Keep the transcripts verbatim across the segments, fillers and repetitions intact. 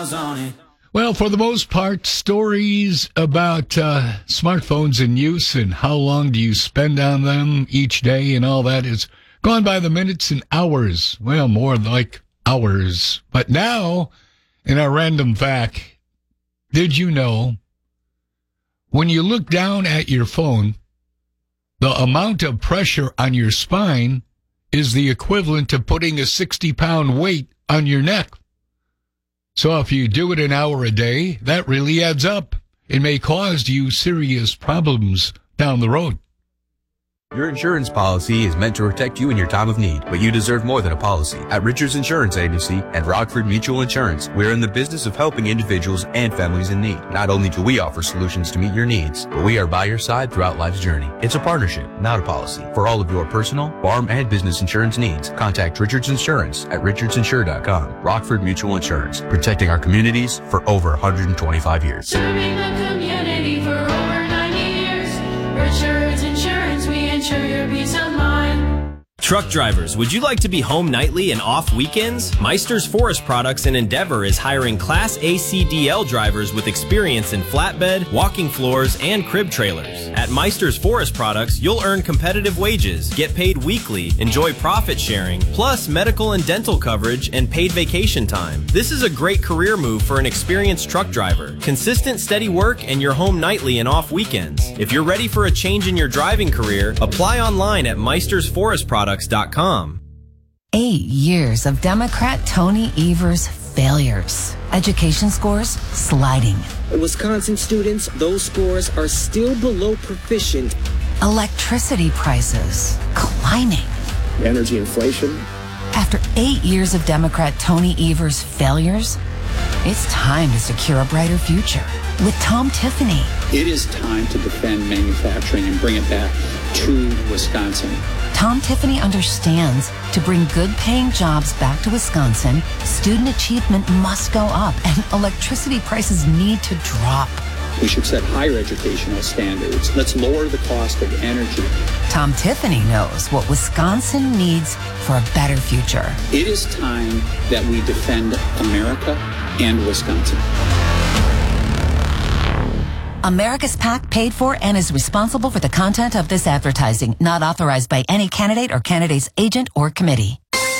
miles on it. Well, for the most part, stories about uh, smartphones in use and how long do you spend on them each day and all that is gone by the minutes and hours. Well, more like hours. But now, in our random fact, did you know when you look down at your phone, the amount of pressure on your spine is the equivalent to putting a sixty-pound weight on your neck. So if you do it an hour a day, that really adds up. It may cause you serious problems down the road. Your insurance policy is meant to protect you in your time of need, but you deserve more than a policy. At Richards Insurance Agency and Rockford Mutual Insurance, we're in the business of helping individuals and families in need. Not only do we offer solutions to meet your needs, but we are by your side throughout life's journey. It's a partnership, not a policy. For all of your personal, farm, and business insurance needs, contact Richards Insurance at richards insure dot com. Rockford Mutual Insurance, protecting our communities for over one hundred twenty-five years. Serving the community for over ninety years. Richards Insurance, we insure your peace of mind. Truck drivers, would you like to be home nightly and off weekends? Meister's Forest Products in Endeavor is hiring Class A C D L drivers with experience in flatbed, walking floors, and crib trailers. At Meister's Forest Products, you'll earn competitive wages, get paid weekly, enjoy profit sharing, plus medical and dental coverage and paid vacation time. This is a great career move for an experienced truck driver. Consistent, steady work, and you're home nightly and off weekends. If you're ready for a change in your driving career, apply online at meisters forest products dot com. Eight years of Democrat Tony Evers' failures. Education scores sliding. Wisconsin students, those scores are still below proficient. Electricity prices climbing. Energy inflation. After eight years of Democrat Tony Evers' failures, it's time to secure a brighter future with Tom Tiffany. It is time to defend manufacturing and bring it back to Wisconsin. Tom Tiffany understands to bring good-paying jobs back to Wisconsin, student achievement must go up and electricity prices need to drop. We should set higher educational standards. Let's lower the cost of energy. Tom Tiffany knows what Wisconsin needs for a better future. It is time that we defend America and Wisconsin. America's PAC paid for and is responsible for the content of this advertising, not authorized by any candidate or candidate's agent or committee.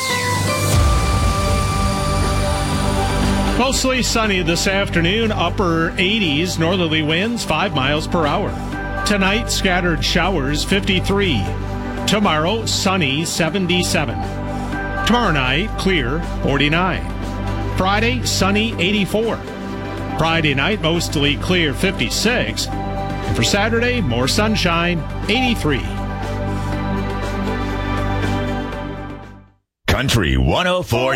Mostly sunny this afternoon, upper eighties, northerly winds five miles per hour. Tonight, scattered showers, fifty-three. Tomorrow, sunny, seventy-seven. Tomorrow night, clear, forty-nine. Friday, sunny, eighty-four. Friday night, mostly clear, fifty-six. And for Saturday, more sunshine, eighty-three. Country one oh four